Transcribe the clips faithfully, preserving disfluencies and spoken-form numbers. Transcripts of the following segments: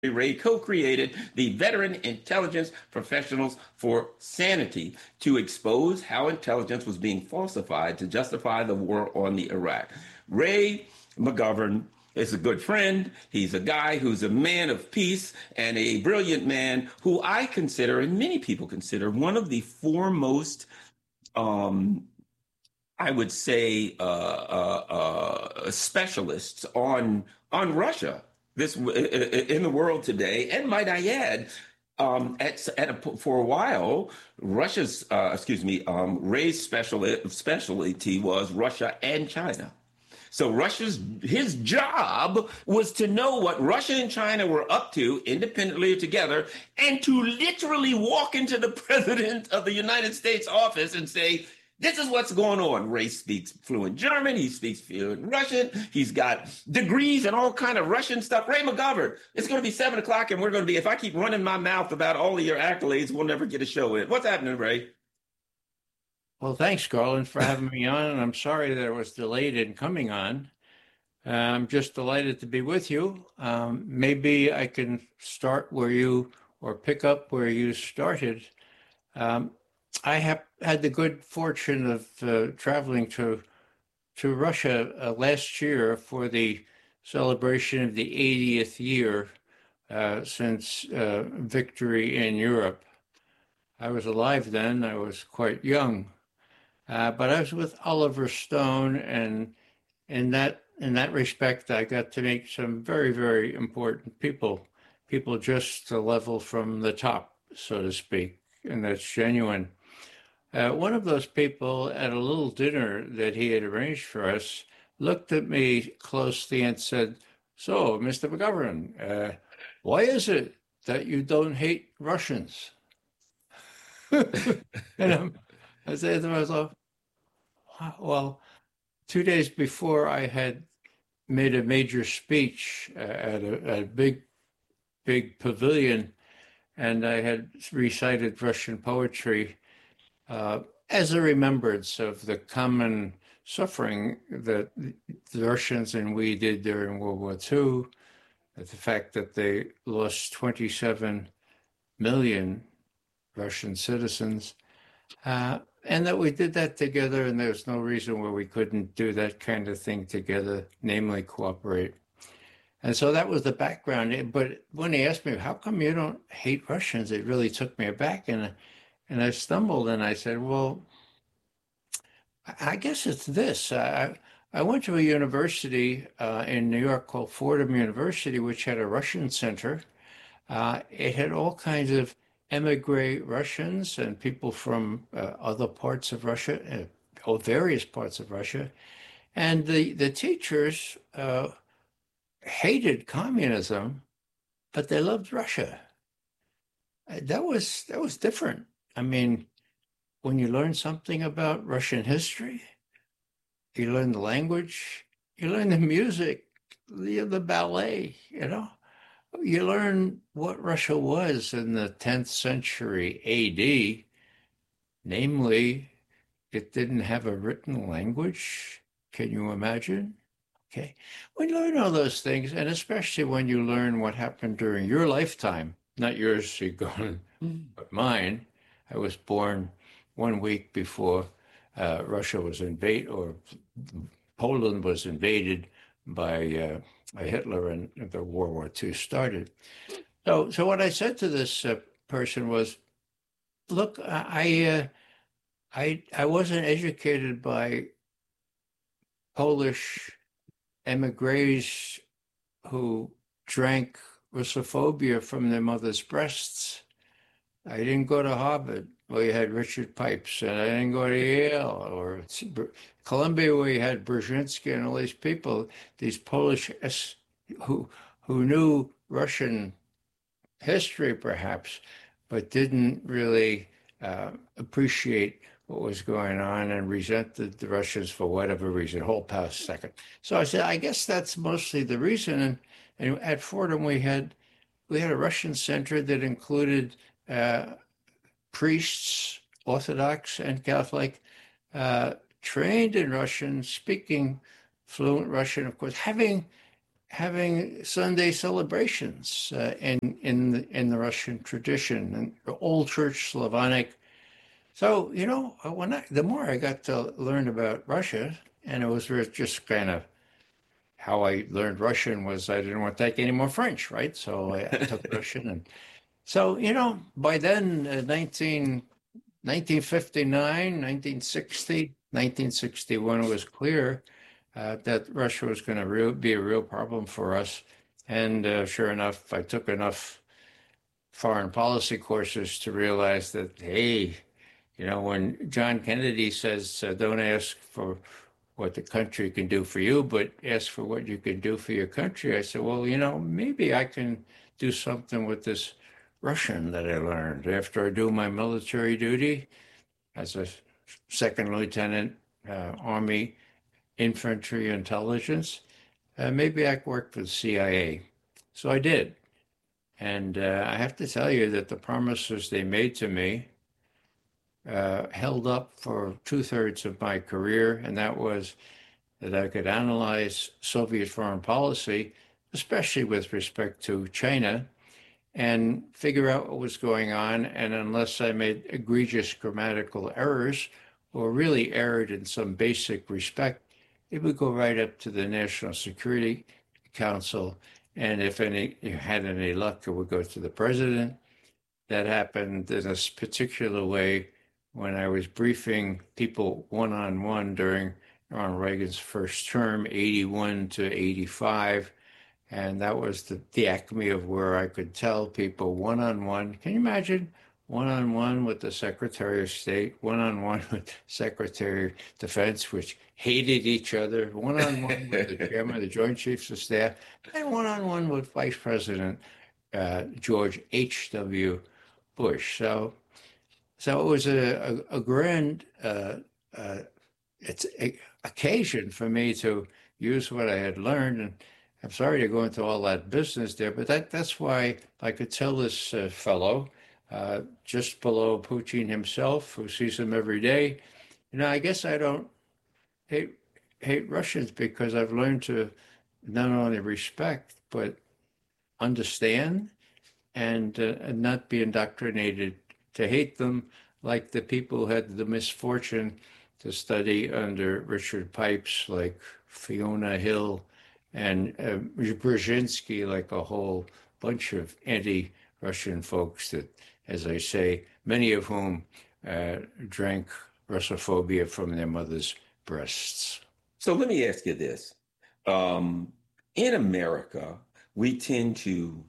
Ray co-created the Veteran Intelligence Professionals for Sanity to expose how intelligence was being falsified to justify the war on the Iraq. Ray McGovern is a good friend. He's a guy who's a man of peace and a brilliant man who I consider, and many people consider, one of the foremost, um, I would say, uh, uh, uh, specialists on on Russia this in the world today. And might I add, um, at, at a, for a while, Russia's, uh, excuse me, um, Ray's special, specialty was Russia and China. So Russia's his job was to know what Russia and China were up to independently or together, and to literally walk into the president of the United States office and say, this is what's going on. Ray speaks fluent German. He speaks fluent Russian. He's got degrees and all kind of Russian stuff. Ray McGovern, it's going to be seven o'clock, and we're going to be, if I keep running my mouth about all of your accolades, we'll never get a show in. What's happening, Ray? Well, thanks, Garland, for having me on. And I'm sorry that I was delayed in coming on. Uh, I'm just delighted to be with you. Um, maybe I can start where you, or pick up where you started. Um, I have had the good fortune of uh, traveling to to Russia uh, last year for the celebration of the eightieth year uh, since uh, victory in Europe. I was alive then. I was quite young, uh, but I was with Oliver Stone, and in that in that respect, I got to meet some very, very important people, people just to level from the top, so to speak, and that's genuine. Uh, one of those people at a little dinner that he had arranged for us looked at me closely and said, so, Mister McGovern, uh, why is it that you don't hate Russians? And um, I said to myself, well, two days before I had made a major speech at a, at a big, big pavilion, and I had recited Russian poetry Uh, as a remembrance of the common suffering that the Russians and we did during World War Two, the fact that they lost twenty-seven million Russian citizens, uh, and that we did that together, and there's no reason why we couldn't do that kind of thing together, namely cooperate. And so that was the background. But when he asked me, how come you don't hate Russians, it really took me aback. And And I stumbled and I said, well, I guess it's this. I, I went to a university uh, in New York called Fordham University, which had a Russian center. Uh, it had all kinds of emigre Russians and people from uh, other parts of Russia, uh, or various parts of Russia. And the, the teachers uh, hated communism, but they loved Russia. That was that was different. I mean, when you learn something about Russian history, you learn the language, you learn the music, the, the ballet, you know, you learn what Russia was in the tenth century A D. Namely, it didn't have a written language. Can you imagine? Okay. When you learn all those things, and especially when you learn what happened during your lifetime, not yours, Sigon, but mine. I was born one week before uh, Russia was invaded, or Poland was invaded by uh, Hitler, and the World War Two started. So, so what I said to this uh, person was, "Look, I, uh, I, I wasn't educated by Polish emigres who drank Russophobia from their mother's breasts. I didn't go to Harvard, where you had Richard Pipes, and I didn't go to Yale or Columbia, where you had Brzezinski and all these people, these Polish who who knew Russian history, perhaps, but didn't really uh, appreciate what was going on and resented the Russians for whatever reason, whole past second. So I said, I guess that's mostly the reason. And, and at Fordham, we had we had a Russian center that included Uh, priests, Orthodox and Catholic, uh, trained in Russian, speaking fluent Russian, of course, having having Sunday celebrations uh, in in the, in the Russian tradition and old church Slavonic. So you know, when I the more I got to learn about Russia, and it was just kind of how I learned Russian was I didn't want to take any more French, right? So I, I took Russian, and so you know, by then, uh, nineteen, nineteen fifty-nine, nineteen sixty, nineteen sixty-one, it was clear uh, that Russia was going to re- be a real problem for us. And uh, sure enough, I took enough foreign policy courses to realize that, hey, you know, when John Kennedy says, uh, don't ask for what the country can do for you, but ask for what you can do for your country. I said, well, you know, maybe I can do something with this Russian that I learned after I do my military duty as a second lieutenant, uh, Army Infantry Intelligence. Uh, maybe I could work for the C I A. So I did. And uh, I have to tell you that the promises they made to me uh, held up for two thirds of my career, and that was that I could analyze Soviet foreign policy, especially with respect to China, and figure out what was going on. And unless I made egregious grammatical errors or really erred in some basic respect, it would go right up to the National Security Council. And if any you had any luck, it would go to the president. That happened in a particular way when I was briefing people one-on-one during Ronald Reagan's first term, eighty-one to eighty-five. And that was the, the acme of where I could tell people one-on-one. Can you imagine one-on-one with the Secretary of State, one-on-one with Secretary of Defense, which hated each other, one-on-one with the Chairman of the Joint Chiefs of Staff, and one-on-one with Vice President uh, George H W Bush. So, so it was a, a, a grand uh, uh, it's a occasion for me to use what I had learned. And I'm sorry to go into all that business there, but that, that's why I could tell this uh, fellow uh, just below Putin himself, who sees him every day, you know, I guess I don't hate, hate Russians because I've learned to not only respect, but understand and, uh, and not be indoctrinated to hate them like the people who had the misfortune to study under Richard Pipes, like Fiona Hill, and uh, Brzezinski, like a whole bunch of anti-Russian folks that, as I say, many of whom uh, drank Russophobia from their mother's breasts. So let me ask you this. Um, in America, we tend to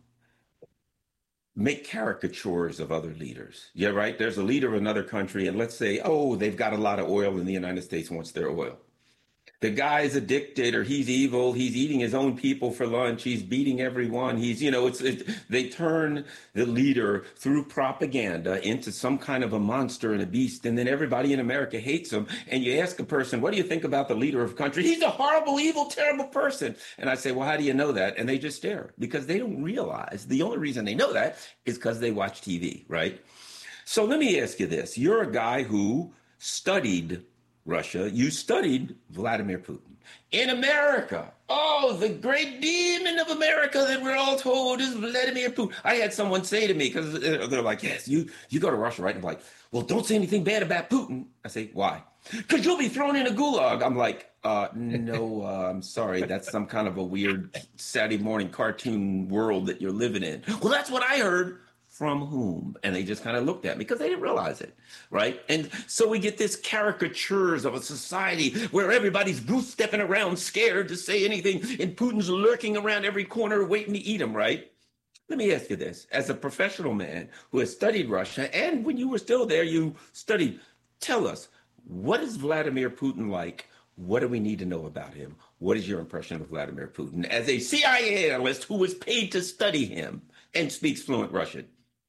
make caricatures of other leaders. Yeah, right? There's a leader of another country, and let's say, oh, they've got a lot of oil, and the United States wants their oil. The guy's a dictator. He's evil. He's eating his own people for lunch. He's beating everyone. He's, you know, it's it, they turn the leader through propaganda into some kind of a monster and a beast. And then everybody in America hates him. And you ask a person, what do you think about the leader of a country? He's a horrible, evil, terrible person. And I say, well, how do you know that? And they just stare because they don't realize the only reason they know that is because they watch T V, right? So let me ask you this. You're a guy who studied Russia. You studied Vladimir Putin. In America, oh, the great demon of America that we're all told is Vladimir Putin. I had someone say to me, because they're like, yes, you, you go to Russia, right? And I'm like, well, don't say anything bad about Putin. I say, why? Because you'll be thrown in a gulag. I'm like, uh, no, uh, I'm sorry. That's some kind of a weird Saturday morning cartoon world that you're living in. Well, that's what I heard. From whom? And they just kind of looked at me because they didn't realize it, right? And so we get this caricatures of a society where everybody's goose stepping around scared to say anything, and Putin's lurking around every corner waiting to eat them, right? Let me ask you this. As a professional man who has studied Russia, and when you were still there, you studied, tell us, what is Vladimir Putin like? What do we need to know about him? What is your impression of Vladimir Putin as a C I A analyst who was paid to study him and speaks fluent Russian?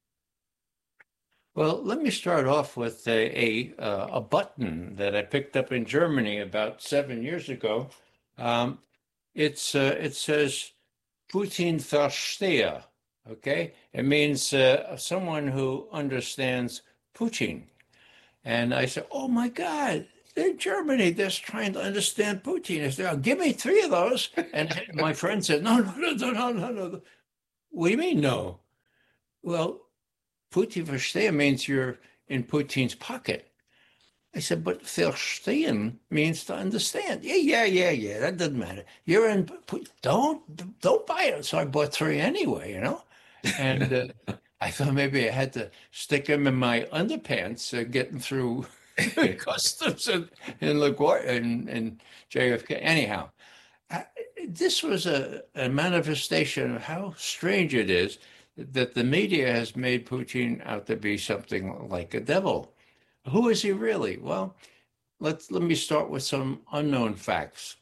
Well, let me start off with a, a, uh, a button that I picked up in Germany about seven years ago. Um, it's uh, it says Putin verstehe, okay? It means uh, someone who understands Putin. And I said, oh my God, in Germany, they're trying to understand Putin. I said, oh, give me three of those. And my friend said, no, no, no, no, no, no, no. What do you mean, no? Well, Putin verstehen means you're in Putin's pocket. I said, but verstehen means to understand. Yeah, yeah, yeah, yeah. That doesn't matter. You're in. Don't don't buy it. So I bought three anyway. You know, and uh, I thought maybe I had to stick them in my underpants, uh, getting through customs in in LaGuardia and in J F K. Anyhow, I, this was a, a manifestation of how strange it is that the media has made Putin out to be something like a devil. Who is he really? Well, let's let me start with some unknown facts.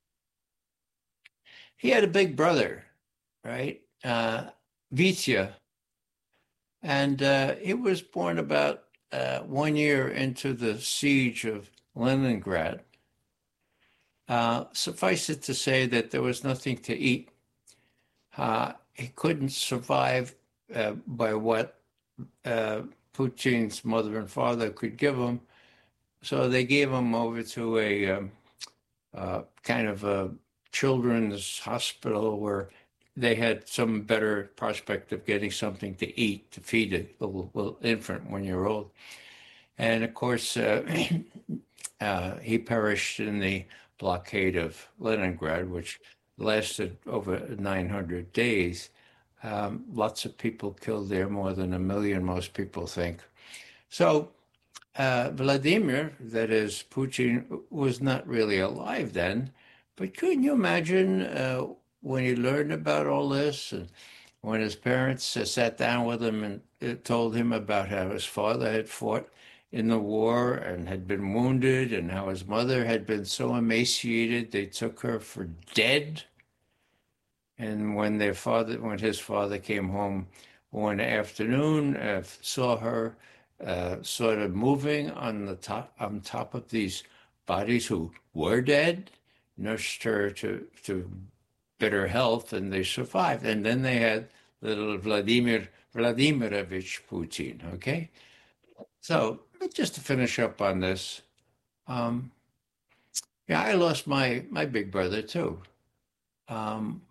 He had a big brother, right? Uh, Vitya, and uh, he was born about uh, one year into the siege of Leningrad. Uh, suffice it to say that there was nothing to eat. Uh, he couldn't survive uh, by what uh, Putin's mother and father could give him. So they gave him over to a um, uh, kind of a children's hospital where they had some better prospect of getting something to eat to feed a little, little infant one-year-old. And of course, uh, uh, he perished in the blockade of Leningrad, which lasted over nine hundred days. Um, lots of people killed there, more than a million, most people think. So uh, Vladimir, that is, Putin, was not really alive then. But couldn't you imagine uh, when he learned about all this, and when his parents uh, sat down with him and uh, told him about how his father had fought in the war and had been wounded, and how his mother had been so emaciated they took her for dead? And when their father, when his father came home one afternoon, uh, saw her uh, sort of moving on the top, on top of these bodies who were dead, nursed her to to better health, and they survived. And then they had little Vladimir Vladimirovich Putin. Okay, so just to finish up on this, um, yeah, I lost my my big brother too. Um,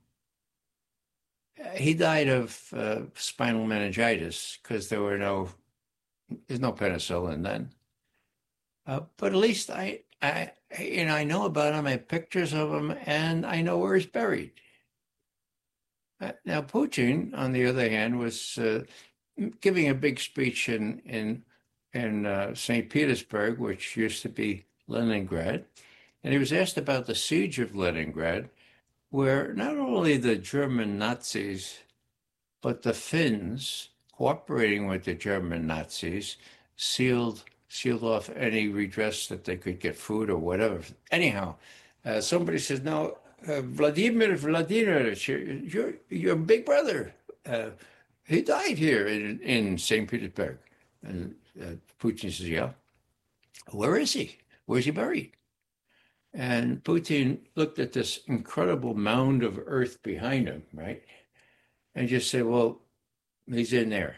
He died of uh, spinal meningitis because there were no, there's no penicillin then. Uh, but at least I, I, you know, I know about him. I have pictures of him, and I know where he's buried. Uh, now, Putin, on the other hand, was uh, giving a big speech in in in uh, Saint Petersburg, which used to be Leningrad, and he was asked about the siege of Leningrad, where not only the German Nazis, but the Finns, cooperating with the German Nazis, sealed sealed off any redress that they could get food or whatever. Anyhow, uh, somebody says, no, uh, Vladimir Vladimirovich, your, your big brother, uh, he died here in, in Saint Petersburg. And uh, Putin says, yeah. Where is he? Where's he buried? And Putin looked at this incredible mound of earth behind him, right? And just said, well, he's in there.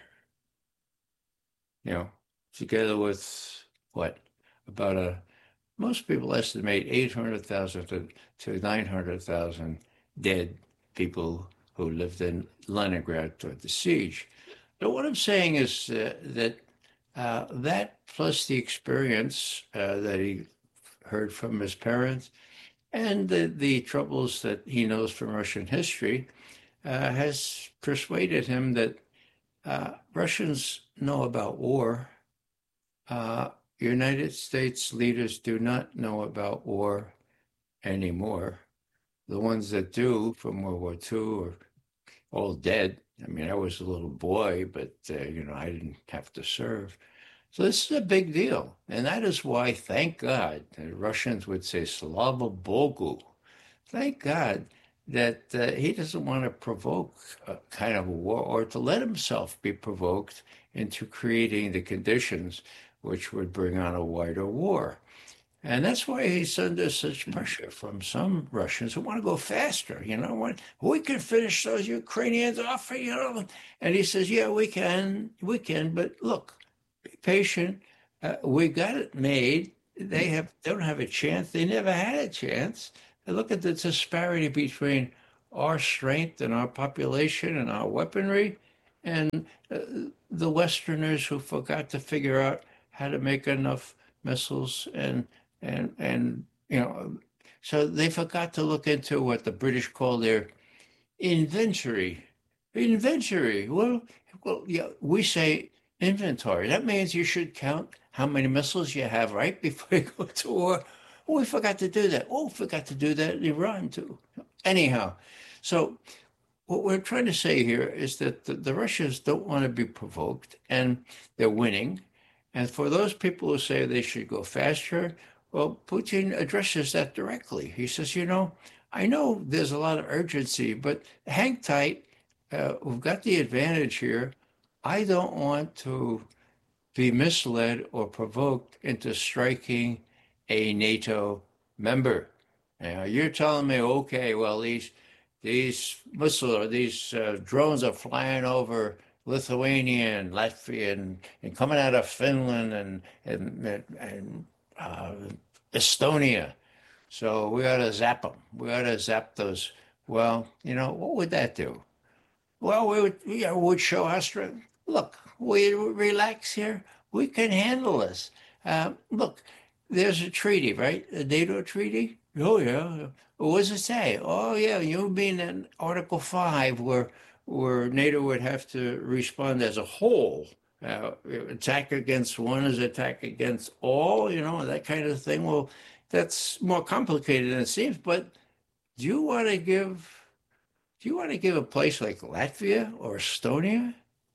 You know, together with what? About a, most people estimate eight hundred thousand to, to nine hundred thousand dead people who lived in Leningrad during the siege. But what I'm saying is uh, that uh, that plus the experience uh, that he heard from his parents, and the, the troubles that he knows from Russian history, uh, has persuaded him that uh, Russians know about war. Uh, United States leaders do not know about war anymore. The ones that do from World War Two are all dead. I mean, I was a little boy, but, uh, you know, I didn't have to serve. So this is a big deal. And that is why, thank God, the Russians would say, Slava Bogu. Thank God that uh, he doesn't want to provoke a kind of a war, or to let himself be provoked into creating the conditions which would bring on a wider war. And that's why he's under such pressure from some Russians who want to go faster. You know, what we can finish those Ukrainians off, you know. And he says, yeah, we can, we can, but look, be patient. Uh, we got it made. they have they don't have a chance. They never had a chance. And look at the disparity between our strength and our population and our weaponry and uh, the Westerners who forgot to figure out how to make enough missiles and and and you know so they forgot to look into what the British call their inventory. Inventory. Well, well, yeah, we say inventory. That means you should count how many missiles you have right before you go to war. Oh, we forgot to do that. Oh, forgot to do that in Iran too. Anyhow, so what we're trying to say here is that the, the Russians don't want to be provoked, and they're winning. And for those people who say they should go faster, well, Putin addresses that directly. He says, you know, I know there's a lot of urgency, but hang tight. Uh, we've got the advantage here. I don't want to be misled or provoked into striking a NATO member. Now, you're telling me, okay, well, these these missiles or these uh, drones are flying over Lithuania and Latvia and, and coming out of Finland and and, and uh, Estonia. So we ought to zap them. We ought to zap those. Well, you know, what would that do? Well, we would, you know, would show our strength. Look, we relax here. We can handle this. Uh, look, there's a treaty, right? A NATO treaty? Oh, yeah. What does it say? Oh, yeah, you mean in Article five where where NATO would have to respond as a whole. Uh, attack against one is attack against all, you know, that kind of thing. Well, that's more complicated than it seems, but do you want to give do you want to give a place like Latvia or Estonia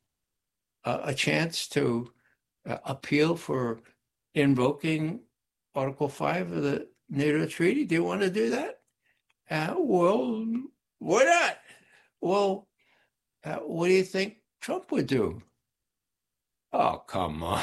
uh, a chance to uh, appeal for invoking Article five of the NATO treaty? Do you want to do that? Uh, well, why not? Well, uh, what do you think Trump would do? Oh, come on.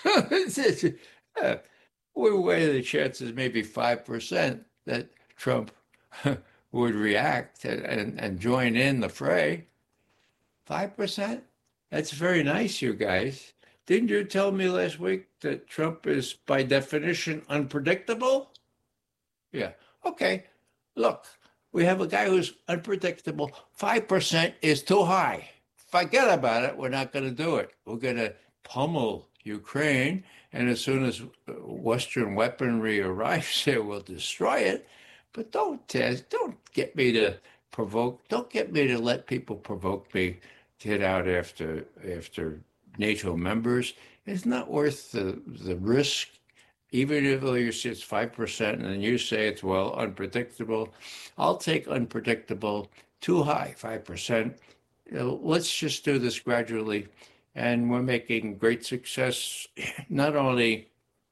uh, we weigh the chances maybe five percent that Trump would react and, and, and join in the fray. five percent? That's very nice, you guys. Didn't you tell me last week that Trump is, by definition, unpredictable? Yeah. Okay. Look, we have a guy who's unpredictable. five percent is too high. Forget about it. We're not going to do it. We're going to pummel Ukraine. And as soon as Western weaponry arrives there, we'll destroy it. But don't test, don't get me to provoke, don't get me to let people provoke me to hit out after after NATO members. It's not worth the, the risk, even if you say it's five percent and you say it's, well, unpredictable. I'll take unpredictable too high, five percent. You know, let's just do this gradually. And we're making great success, not only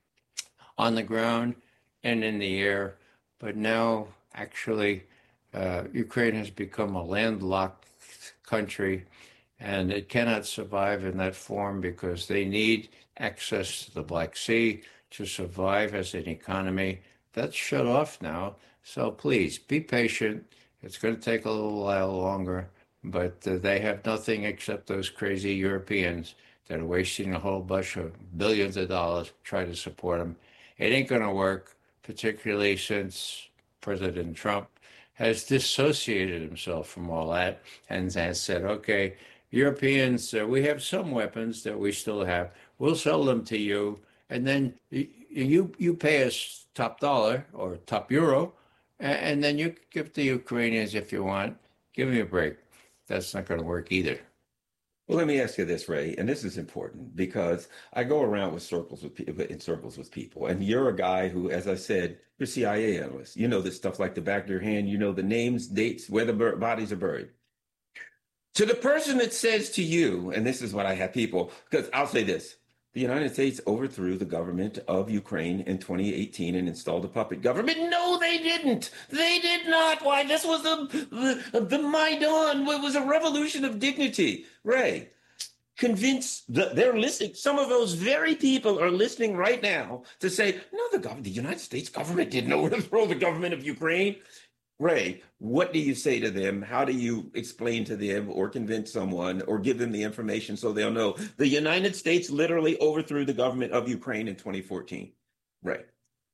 on the ground and in the air, but now actually uh, Ukraine has become a landlocked country, and it cannot survive in that form because they need access to the Black Sea to survive as an economy. That's shut off now. So please be patient. It's going to take a little while longer, but uh, they have nothing except those crazy Europeans that are wasting a whole bunch of billions of dollars to try to support them. It ain't going to work, particularly since President Trump has dissociated himself from all that and has said, okay, Europeans, uh, we have some weapons that we still have. We'll sell them to you, and then you you pay us top dollar or top euro, and then you give the Ukrainians if you want. Give me a break. That's not going to work either. Well, let me ask you this, Ray, and this is important because I go around with circles with people in circles with people, and you're a guy who, as I said, you're a C I A analyst. You know this stuff like the back of your hand. You know the names, dates, where the bur- bodies are buried. To the person that says to you, and this is what I have people, because I'll say this: the United States overthrew the government of Ukraine in twenty eighteen and installed a puppet government. No, they didn't. They did not. Why? This was the, the, the Maidan. It was a revolution of dignity. Ray, convince the, they're listening. Some of those very people are listening right now to say, no, the government, the United States government didn't overthrow the government of Ukraine. Ray, what do you say to them? How do you explain to them or convince someone or give them the information so they'll know the United States literally overthrew the government of Ukraine in twenty fourteen? Ray.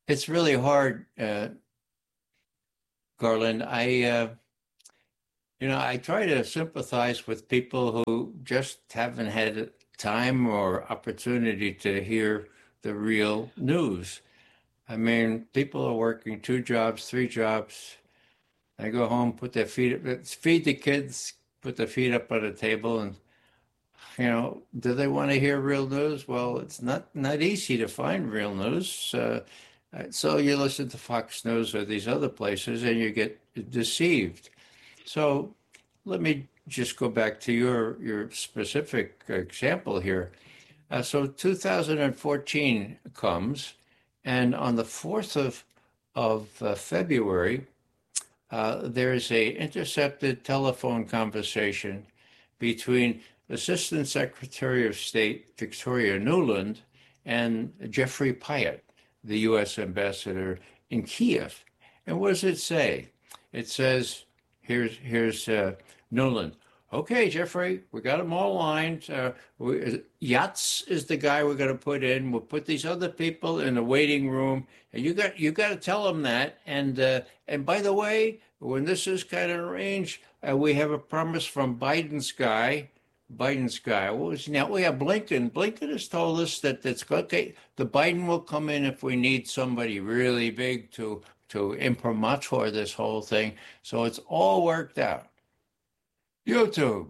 it's really hard, uh, Garland. I, uh, you know, I try to sympathize with people who just haven't had time or opportunity to hear the real news. I mean, people are working two jobs, three jobs. They go home, put their feet, feed the kids, put their feet up on the table, and you know, do they want to hear real news? Well, it's not not easy to find real news. Uh, uh, so you listen to Fox News or these other places, and you get deceived. So let me just go back to your your specific example here. Uh, so two thousand fourteen comes, and on the fourth of of uh, February, uh, there is a intercepted telephone conversation between Assistant Secretary of State Victoria Nuland and Jeffrey Pyatt, the U S ambassador in Kiev. And what does it say? It says, here's here's uh, Nuland. Okay, Jeffrey, we got them all lined. Uh, we, Yats is the guy we're going to put in. We'll put these other people in the waiting room, and you got you got to tell them that. And uh, and by the way, when this is kind of arranged, uh, we have a promise from Biden's guy. Biden's guy. What was now? We have Blinken. Blinken has told us that it's okay. The Biden will come in if we need somebody really big to to imprimatur this whole thing. So it's all worked out. YouTube,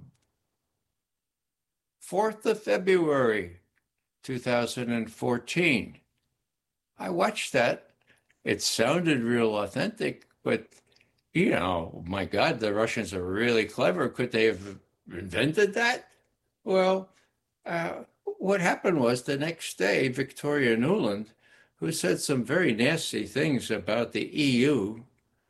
fourth of February, two thousand fourteen. I watched that. It sounded real authentic, but, you know, my God, the Russians are really clever. Could they have invented that? Well, uh, what happened was the next day, Victoria Nuland, who said some very nasty things about the E U,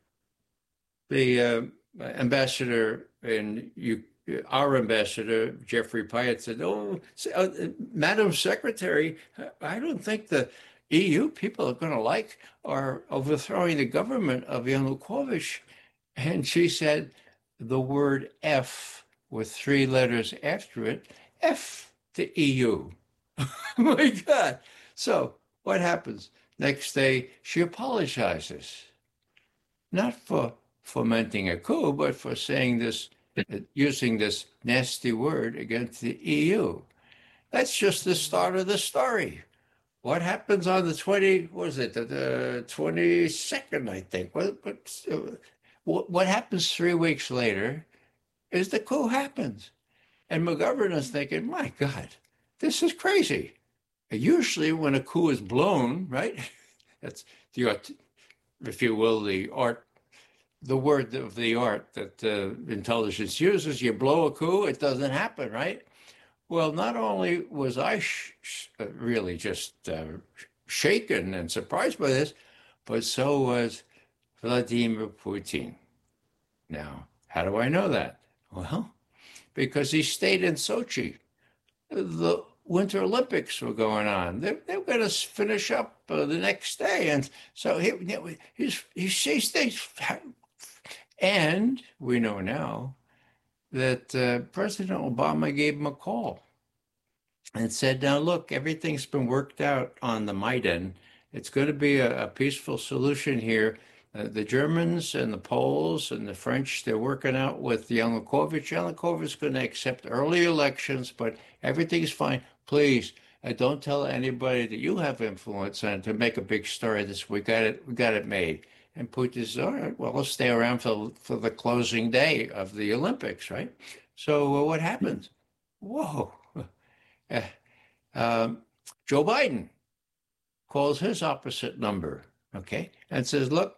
the uh, ambassador in you, our ambassador, Jeffrey Pyatt, said, oh, uh, Madam Secretary, I don't think the E U people are going to like our overthrowing the government of Yanukovych. And she said the word F with three letters after it, F the E U. Oh my God. So what happens? Next day, she apologizes, not for fomenting a coup, but for saying this, using this nasty word against the E U. That's just the start of the story. What happens on the twenty, what is it, the twenty-second, I think? What, what, what happens three weeks later is the coup happens. And McGovern is thinking, my God, this is crazy. Usually when a coup is blown, right, that's the art, if you will, the art, the word of the art that uh, intelligence uses, you blow a coup, it doesn't happen, right? Well, not only was I sh- sh- really just uh, shaken and surprised by this, but so was Vladimir Putin. Now, how do I know that? Well, because he stayed in Sochi. The Winter Olympics were going on. They, they were going to finish up uh, the next day. And so he, he's, he, he stays. And we know now that uh, President Obama gave him a call and said, now, look, everything's been worked out on the Maidan. It's going to be a, a peaceful solution here. Uh, the Germans and the Poles and the French, they're working out with Yanukovych. Yanukovych's going to accept early elections, but everything's fine. Please, uh, don't tell anybody that you have influence on to make a big story of this. We got it, we got it made. And Putin says, all right, well, let's stay around for, for the closing day of the Olympics, right? So uh, what happens? Whoa. Uh, um, Joe Biden calls his opposite number, okay, and says, look,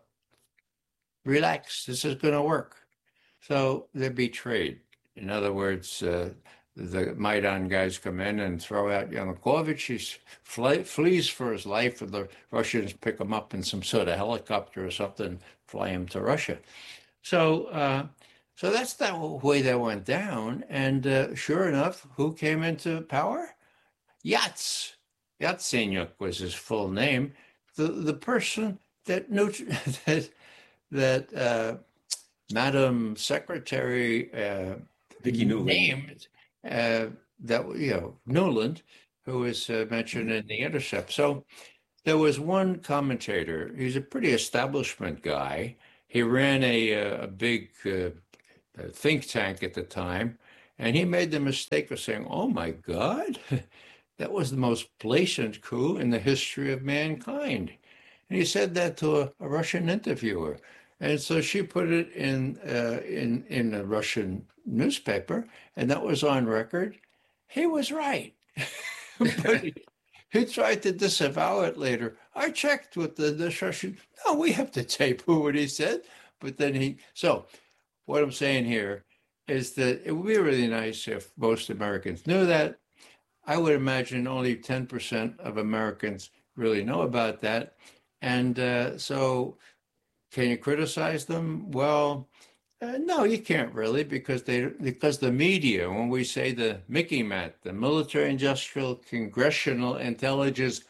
relax, this is going to work. So they're betrayed. In other words, uh, the Maidan guys come in and throw out Yanukovych. He fly, flees for his life, and the Russians pick him up in some sort of helicopter or something, fly him to Russia. So, uh, so that's the way that went down. And uh, sure enough, who came into power? Yats. Yatsenyuk was his full name. The the person that that that uh, Madam Secretary uh, Vicky Nuland. named uh, that you know Nuland, who is uh, mentioned in the Intercept. So there was one commentator. He's a pretty establishment guy. He ran a a big uh, think tank at the time, and he made the mistake of saying, "Oh my God, that was the most blatant coup in the history of mankind." And he said that to a, a Russian interviewer. And so she put it in uh, in in a Russian newspaper, and that was on record. He was right, but he, he tried to disavow it later. I checked with the, the Russian. No, we have the tape of what he said. But then he. So what I'm saying here is that it would be really nice if most Americans knew that. I would imagine only ten percent of Americans really know about that. And uh, so can you criticize them? Well, uh, no, you can't really, because they because the media, when we say the Mickey Mat, the Military Industrial Congressional Intelligence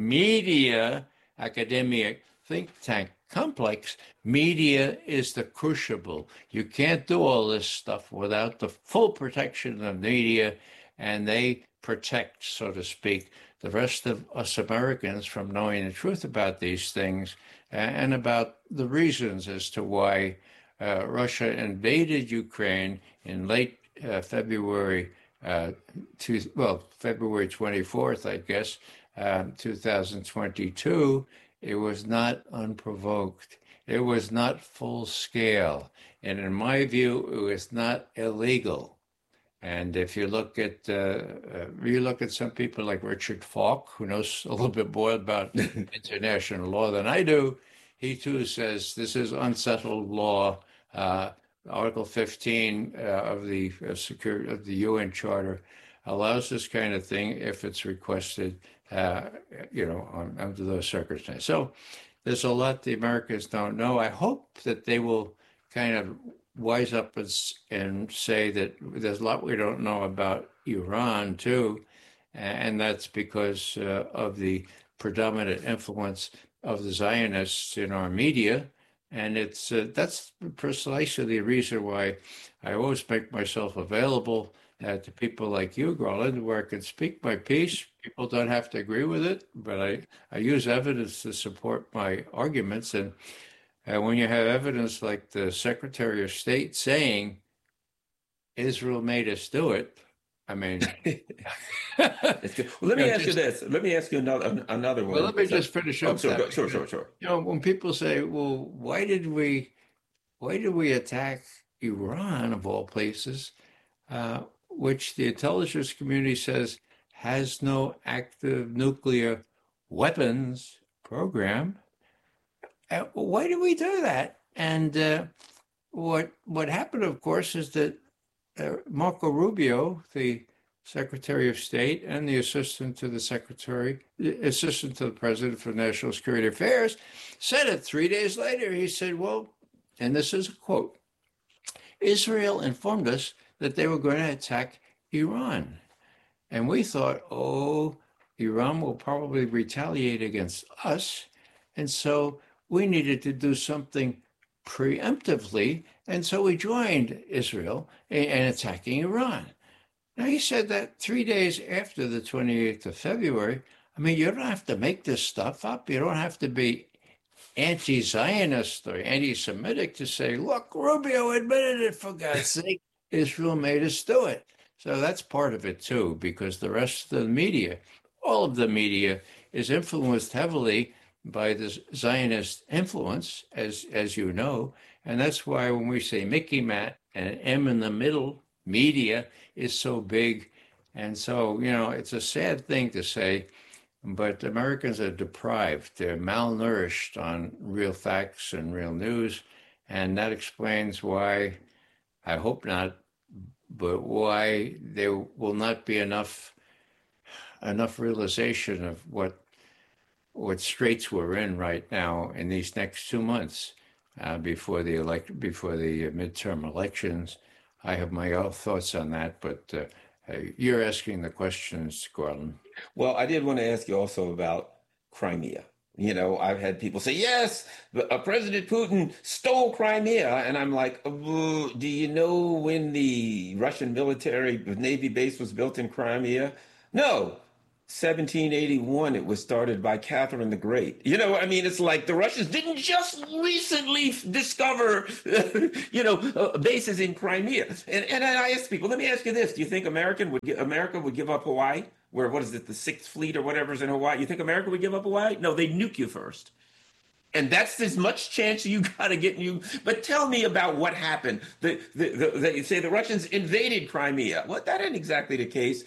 Media Academia think tank complex, media is the crucible. You can't do all this stuff without the full protection of media, and they protect, so to speak, the rest of us Americans from knowing the truth about these things and about the reasons as to why uh, Russia invaded Ukraine in late uh, February, uh, to, well, February twenty-fourth, I guess, um, two thousand twenty-two. It was not unprovoked. It was not full scale. And in my view, it was not illegal. And if you look at uh, uh, you look at some people like Richard Falk, who knows a little bit more about international law than I do, he too says this is unsettled law. Uh, Article fifteen uh, of the uh, security of the U N Charter allows this kind of thing if it's requested, uh, you know, on, under those circumstances. So there's a lot the Americans don't know. I hope that they will kind of wise up and, and say that there's a lot we don't know about Iran too, and that's because uh, of the predominant influence of the Zionists in our media, and it's uh, that's precisely the reason why I always make myself available uh, to people like you, Garland, where I can speak my piece. People don't have to agree with it, but I, I use evidence to support my arguments. And uh, when you have evidence like the Secretary of State saying Israel made us do it, I mean, It's good. Well, let me you know, ask you just, this. Let me ask you another another one. well, let me So- just finish oh, up sure, that. go- sure, sure, sure. You know, when people say, "Well, why did we, why did we attack Iran of all places?" Uh, which the intelligence community says has no active nuclear weapons program. Uh, why do we do that? And uh, what what happened, of course, is that uh, Marco Rubio, the Secretary of State and the assistant to the Secretary, the assistant to the President for National Security Affairs, said it three days later. He said, "Well," and this is a quote, "Israel informed us that they were going to attack Iran. And we thought, oh, Iran will probably retaliate against us. And so we needed to do something preemptively. And so we joined Israel in, in attacking Iran." Now, he said that three days after the twenty-eighth of February. I mean, you don't have to make this stuff up. You don't have to be anti-Zionist or anti-Semitic to say, "Look, Rubio admitted it, for God's sake. Israel made us do it." So that's part of it too, because the rest of the media, all of the media, is influenced heavily by the Zionist influence, as as you know, and that's why when we say Mickey Mat and M in the middle, media is so big, and so you know it's a sad thing to say, but Americans are deprived. They're malnourished on real facts and real news, and that explains why, I hope not, but why there will not be enough enough realization of what what straits we're in right now in these next two months uh, before the elect before the midterm elections. I have my own thoughts on that, but uh, you're asking the questions, Garland. Well, I did want to ask you also about Crimea. You know, I've had people say, yes, uh, President Putin stole Crimea. And I'm like, oh, do you know when the Russian military Navy base was built in Crimea? No. seventeen eighty-one, it was started by Catherine the Great. You know, I mean, it's like the Russians didn't just recently discover, you know, uh, bases in Crimea. And and I ask people, let me ask you this: do you think American would gi- America would give up Hawaii? Where what is it, the Sixth Fleet or whatever is in Hawaii? You think America would give up Hawaii? No, they nuke you first. And that's as much chance you got to get you. But tell me about what happened. The, the, the, they say the Russians invaded Crimea. Well, that ain't exactly the case.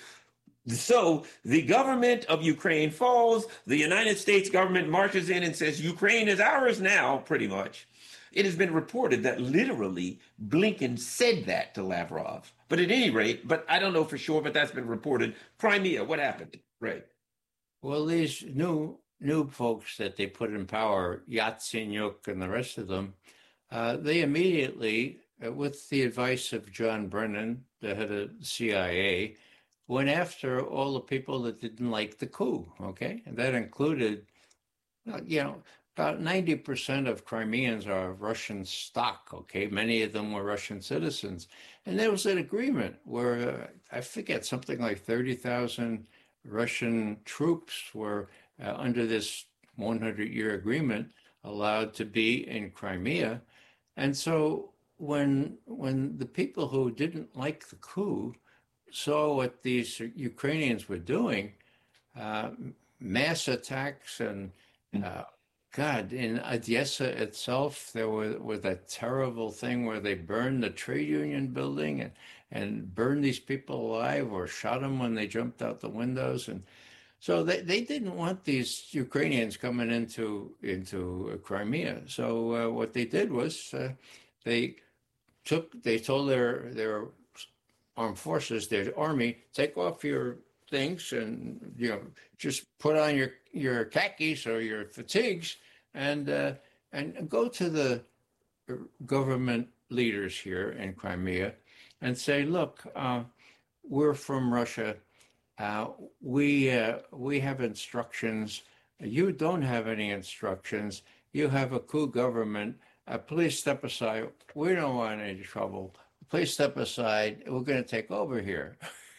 So the government of Ukraine falls. The United States government marches in and says, Ukraine is ours now, pretty much. It has been reported that literally Blinken said that to Lavrov. But at any rate, but I don't know for sure, but that's been reported. Crimea, what happened? Right. Well, these new new folks that they put in power, Yatsenyuk and the rest of them, uh, they immediately, uh, with the advice of John Brennan, the head of the C I A, went after all the people that didn't like the coup, okay? And that included, uh, you know, about ninety percent of Crimeans are Russian stock, okay? Many of them were Russian citizens. And there was an agreement where, uh, I forget, something like thirty thousand Russian troops were, uh, under this one hundred year agreement, allowed to be in Crimea. And so when, when the people who didn't like the coup saw what these Ukrainians were doing, uh, mass attacks and uh, God, in Odessa itself, there was, was that terrible thing where they burned the trade union building and, and burned these people alive or shot them when they jumped out the windows. And so they, they didn't want these Ukrainians coming into, into Crimea. So uh, what they did was uh, they took, they told their, their armed forces, their army, take off your things and, you know, just put on your, your khakis or your fatigues and, uh, and go to the government leaders here in Crimea and say, look, uh, we're from Russia. Uh, we, uh, we have instructions. You don't have any instructions. You have a coup government. Uh, please step aside. We don't want any trouble. Please step aside. We're going to take over here.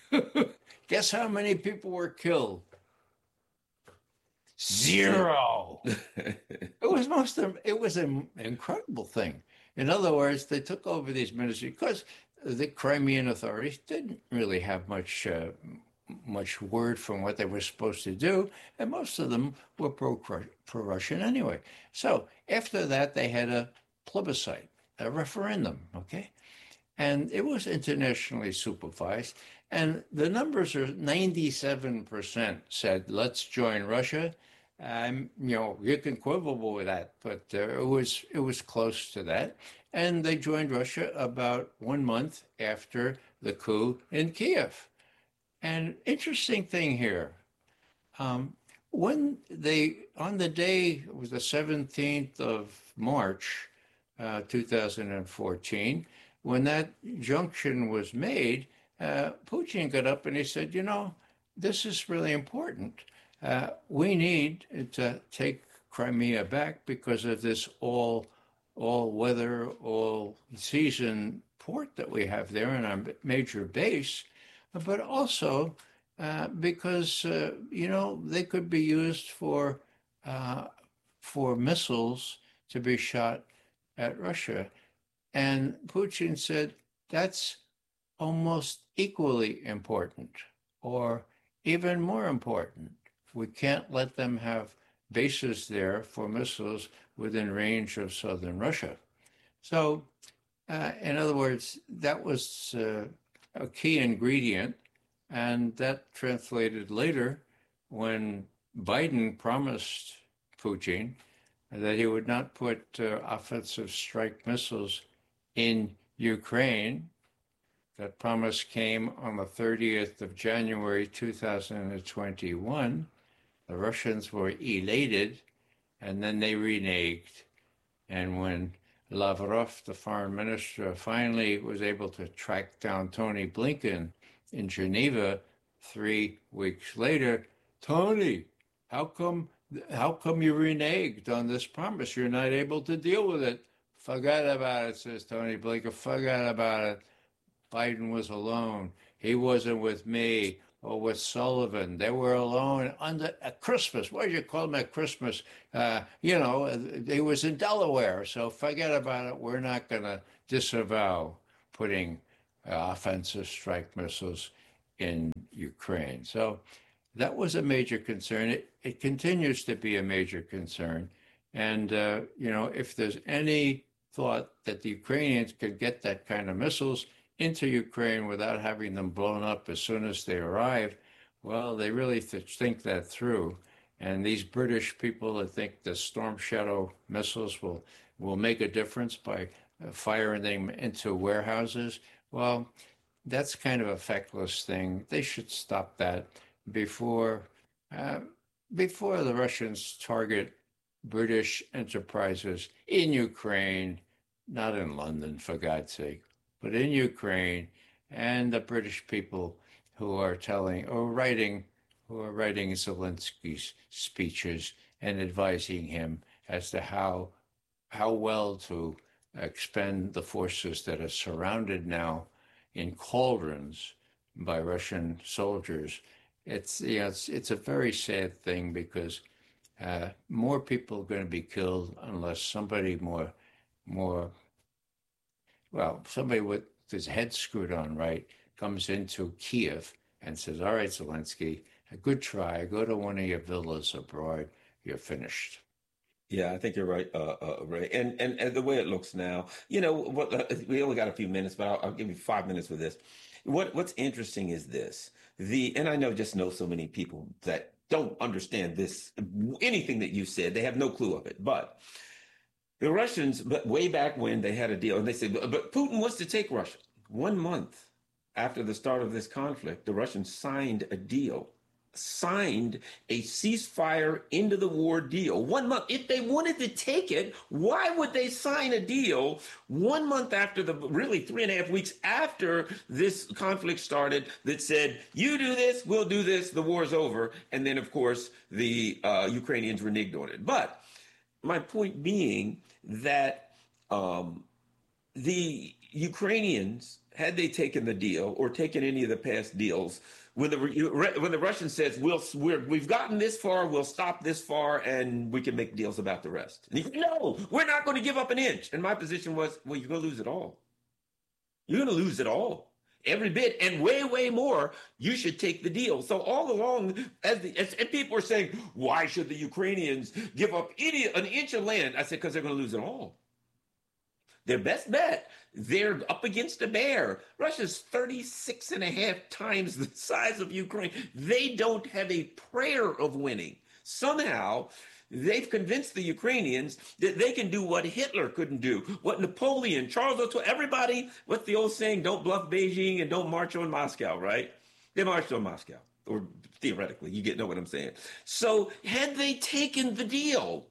Guess how many people were killed? Zero. It was most of, it was an incredible thing. In other words, they took over these ministries because the Crimean authorities didn't really have much uh, much word from what they were supposed to do, and most of them were pro pro Russian anyway. So after that, they had a plebiscite, a referendum. Okay. And it was internationally supervised. And the numbers are ninety-seven percent said, let's join Russia. Um, you know, you can quibble with that, but uh, it was it was close to that. And they joined Russia about one month after the coup in Kiev. And interesting thing here, um, when they, on the day, it was the seventeenth of March, uh, two thousand fourteen, when that junction was made, uh, Putin got up and he said, you know, this is really important. Uh, we need to take Crimea back because of this all, all weather, all season port that we have there in our major base, but also uh, because, uh, you know, they could be used for, uh, for missiles to be shot at Russia. And Putin said, that's almost equally important, or even more important. We can't let them have bases there for missiles within range of southern Russia. So, uh, in other words, that was uh, a key ingredient, and that translated later when Biden promised Putin that he would not put uh, offensive strike missiles in Ukraine. That promise came on the thirtieth of January, two thousand twenty-one. The Russians were elated, and then they reneged. And when Lavrov, the foreign minister, finally was able to track down Tony Blinken in Geneva three weeks later, Tony, how come, how come you reneged on this promise? You're not able to deal with it. Forget about it, says Tony Blinken. Forget about it. Biden was alone. He wasn't with me. or with Sullivan. They were alone under at Christmas. What did you call them at Christmas? Uh, you know, it was in Delaware. So forget about it. We're not going to disavow putting uh, offensive strike missiles in Ukraine. So that was a major concern. It, it continues to be a major concern. And, uh, you know, if there's any thought that the Ukrainians could get that kind of missiles into Ukraine without having them blown up as soon as they arrive, well, they really th- think that through. And these British people that think the Storm Shadow missiles will, will make a difference by uh, firing them into warehouses, well, that's kind of a feckless thing. They should stop that before uh, before the Russians target British enterprises in Ukraine, not in London, for God's sake, but in Ukraine, and the British people who are telling or writing, who are writing Zelensky's speeches and advising him as to how how well to expend the forces that are surrounded now in cauldrons by Russian soldiers. It's, you know, it's, it's a very sad thing because uh, more people are going to be killed unless somebody more, more, well, somebody with his head screwed on right comes into Kiev and says, all right, Zelensky, a good try. Go to one of your villas abroad. You're finished. Yeah, I think you're right, uh, uh, Ray. And, and and the way it looks now, you know, what uh, we only got a few minutes, but I'll, I'll give you five minutes for this. What what's interesting is this: the and I know just know so many people that don't understand this anything that you said. They have no clue of it. But the Russians, but way back when they had a deal, and they said, but, but Putin wants to take Russia. One month after the start of this conflict, the Russians signed a deal signed a ceasefire into the war deal one month. If they wanted to take it, why would they sign a deal one month after the really three and a half weeks after this conflict started that said, you do this, we'll do this, the war's over. And then, of course, the uh, Ukrainians reneged on it. But my point being that um, the Ukrainians, had they taken the deal or taken any of the past deals, when the when the Russian says we'll we're, we've gotten this far, we'll stop this far, and we can make deals about the rest. And he said, no, we're not going to give up an inch. And my position was, well, you're going to lose it all. You're going to lose it all, every bit, and way, way more. You should take the deal. So all along, as, the, as and people are saying, why should the Ukrainians give up any an inch of land? I said, because they're going to lose it all. Their best bet, they're up against a bear. Russia's thirty-six and a half times the size of Ukraine. They don't have a prayer of winning. Somehow, they've convinced the Ukrainians that they can do what Hitler couldn't do, what Napoleon, Charles the twelfth, everybody, what's the old saying, don't bluff Beijing and don't march on Moscow, right? They marched on Moscow, or theoretically, you get know what I'm saying. So had they taken the deal,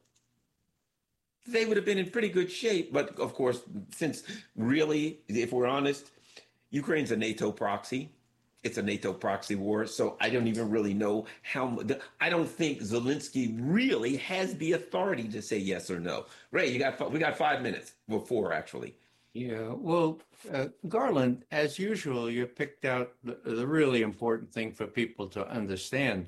they would have been in pretty good shape. But of course, since really, if we're honest, Ukraine's a NATO proxy. It's a NATO proxy war. So I don't even really know how, I don't think Zelensky really has the authority to say yes or no. Ray, you got, we got five minutes, well, four actually. Yeah, well, uh, Garland, as usual, you picked out the, the really important thing for people to understand.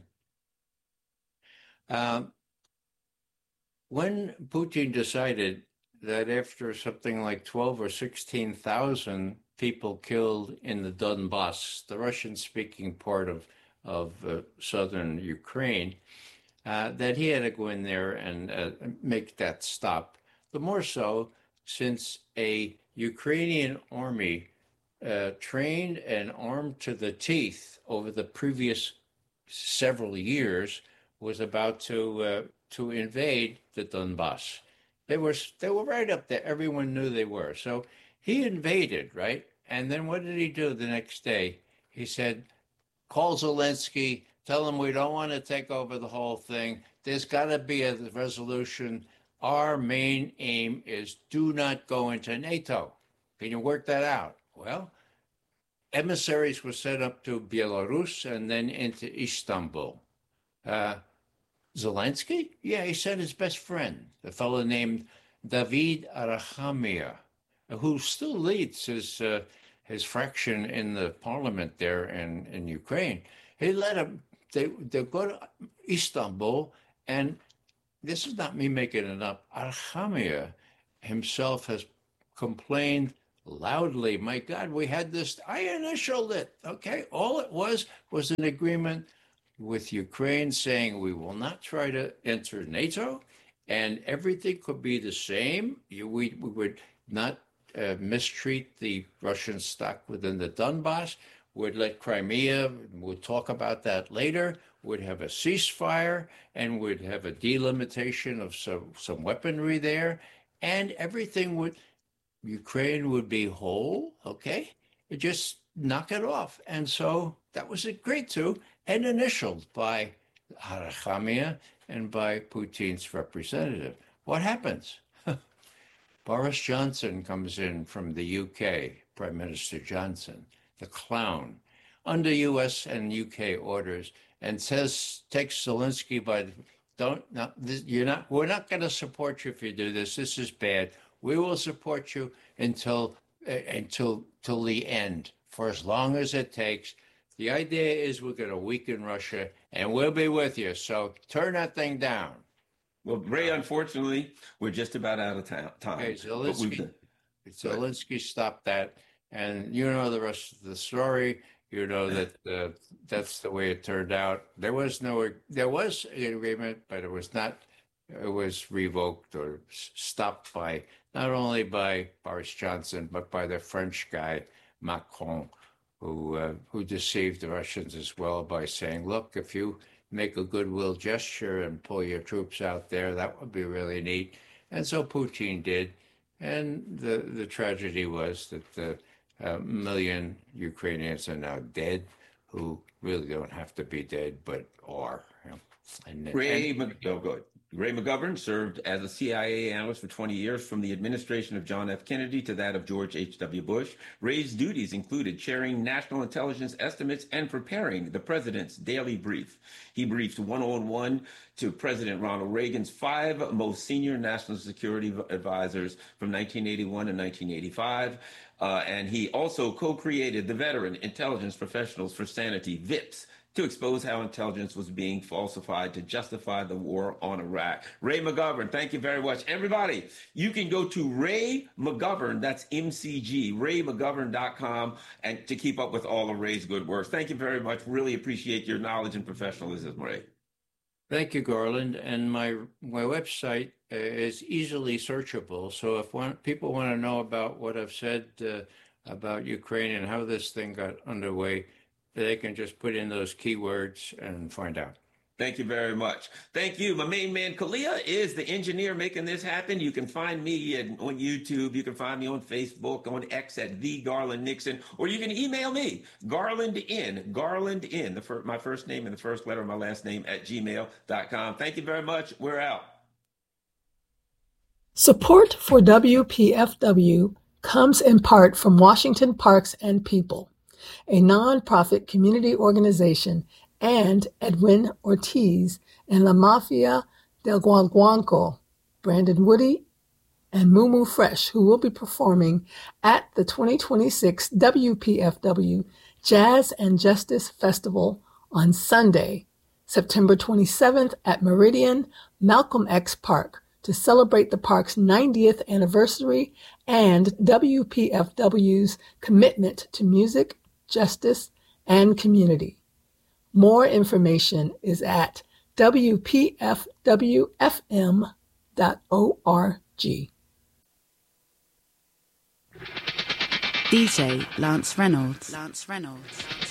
Um, When Putin decided that after something like twelve or sixteen thousand people killed in the Donbass, the Russian-speaking part of, of uh, southern Ukraine, uh, that he had to go in there and uh, make that stop. The more so since a Ukrainian army uh, trained and armed to the teeth over the previous several years was about to uh, to invade the Donbass. They were they were right up there. Everyone knew they were. So he invaded, right? And then what did he do the next day? He said, call Zelensky, tell him we don't want to take over the whole thing. There's got to be a resolution. Our main aim is do not go into NATO. Can you work that out? Well, emissaries were sent up to Belarus and then into Istanbul. Uh, Zelensky? Yeah, he sent his best friend, a fellow named David Arachamia, who still leads his uh, his fraction in the parliament there in, in Ukraine. He let them, they, they go to Istanbul, and this is not me making it up. Al-Khamia himself has complained loudly. My God, we had this, I initialed it, okay? All it was was an agreement with Ukraine saying we will not try to enter NATO, and everything could be the same. You, we, we would not uh, mistreat the Russian stock within the Donbass, would let Crimea, we'll talk about that later, would have a ceasefire, and would have a delimitation of some, some weaponry there, and everything would, Ukraine would be whole, okay? It just knock it off. And so that was agreed to and initialed by Al-Khamia and by Putin's representative. What happens? Boris Johnson comes in from the U K, Prime Minister Johnson, the clown, under U S and U K orders, and says, takes Zelensky by the, don't, not, this, you're not, we're not going to support you if you do this. This is bad. We will support you until, uh, until, till the end, for as long as it takes. The idea is we're going to weaken Russia, and we'll be with you. So turn that thing down. Well, Ray, unfortunately, we're just about out of time. Okay, Zelensky, Zelensky stopped that. And you know the rest of the story. You know that uh, that's the way it turned out. There was no, there was an agreement, but it was not, it was revoked or stopped by, not only by Boris Johnson, but by the French guy, Macron, who uh, who deceived the Russians as well by saying, look, if you make a goodwill gesture and pull your troops out there, that would be really neat. And so Putin did. And the, the tragedy was that the uh, million Ukrainians are now dead, who really don't have to be dead, but are. You know. and, Ray, and, Mc, oh, good. Ray McGovern served as a C I A analyst for twenty years, from the administration of John F. Kennedy to that of George H W. Bush. Ray's duties included chairing national intelligence estimates and preparing the president's daily brief. He briefed one-on-one to President Ronald Reagan's five most senior national security advisors from nineteen eighty-one to nineteen eighty-five. Uh, and he also co-created the Veteran Intelligence Professionals for Sanity, VIPS, to expose how intelligence was being falsified to justify the war on Iraq. Ray McGovern, thank you very much. Everybody, you can go to Ray McGovern, that's M C G, ray mcgovern dot com, and to keep up with all of Ray's good work. Thank you very much. Really appreciate your knowledge and professionalism, Ray. Thank you, Garland. And my my website uh, is easily searchable. So if one, people want to know about what I've said uh, about Ukraine and how this thing got underway, they can just put in those keywords and find out. Thank you very much. Thank you. My main man, Kalia, is the engineer making this happen. You can find me at, on YouTube. You can find me on Facebook, on X at The Garland Nixon, or you can email me, Garland in, Garland in, the fir- my first name and the first letter of my last name at gmail dot com. Thank you very much. We're out. Support for W P F W comes in part from Washington Parks and People, a nonprofit community organization, and Edwin Ortiz and La Mafia del Guaguanco, Brandon Woody, and Moo Fresh, who will be performing at the twenty twenty-six W P F W Jazz and Justice Festival on Sunday, September twenty-seventh at Meridian Malcolm X Park to celebrate the park's ninetieth anniversary and W P F W's commitment to music, justice, and community. More information is at w p f w f m dot org. D J Lance Reynolds. Lance Reynolds.